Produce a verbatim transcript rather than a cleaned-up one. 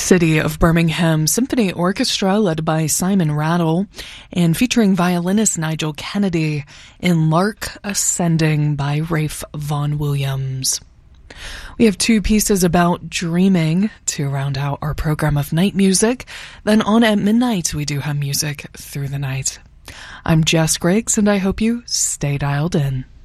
City of Birmingham Symphony Orchestra led by Simon Rattle and featuring violinist Nigel Kennedy in Lark Ascending by Rafe Vaughan Williams. We have two pieces about dreaming to round out our program of night music. Then on at midnight, we do have music through the night. I'm Jess Griggs, and I hope you stay dialed in.